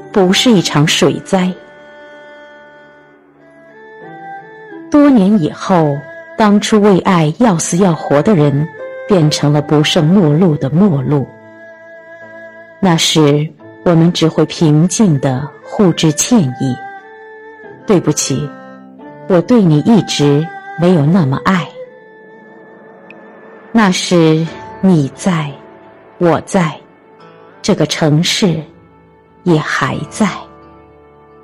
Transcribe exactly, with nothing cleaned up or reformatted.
不是一场水灾。多年以后，当初为爱要死要活的人，变成了不胜陌路的陌路。那时，我们只会平静地互致歉意。对不起，我对你一直没有那么爱。那时你在，我在，这个城市也还在。